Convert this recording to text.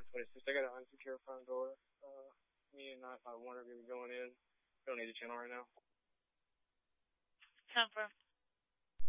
26. I got an unsecure front door. Me and 951 are going to be going in. Don't need the channel right now. Confirm.